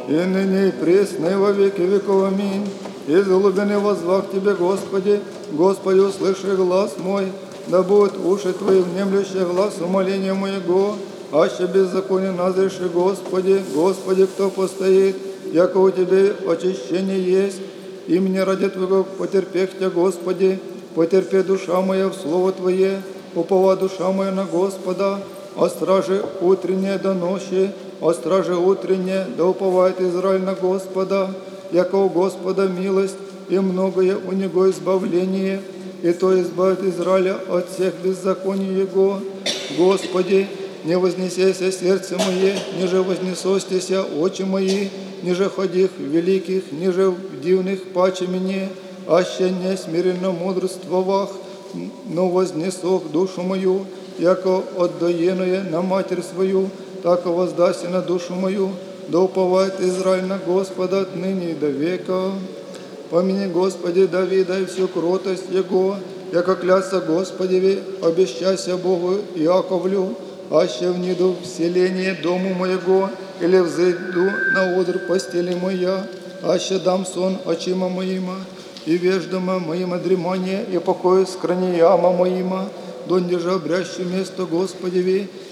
и ныне и пресно, и во веки веков. Аминь. Из глубины воззвах к Тебе, Господи, Господи, услыши глаз мой, да будут уши Твои внемлющие глаз умоления моего, аще беззаконие назреши, Господи, Господи, кто постоит, яко у Тебе очищение есть, и мне ради Твоего потерпех Тебя, Господи, потерпи душа моя в Слово Твое, упова душа моя на Господа, о страже утреннее до ночи, о страже утреннее, да уповает Израиль на Господа, яко у Господа милость, и многое у Него избавление, и то избавит Израиля от всех беззаконий Его. Господи, не вознесеся сердце мое, ниже вознесостися очи мои, ниже ходих великих, ниже в дивных паче мне, аще не смиренно мудрствовах, но вознесох душу мою, яко отдоеное на матерь свою, так и воздасться на душу мою, да уповает Израиль на Господа отныне и до века. Помяни, Господи, Давида и всю кротость Его, яко клятся Господеви, обещайся Богу Иаковлю, аще вниду в селение дому моего, или взойду на одр постели моя, аще дам сон очима моима, и веждома моима дремание, и покой с кранияма моима, донде же обрящу место Господеви,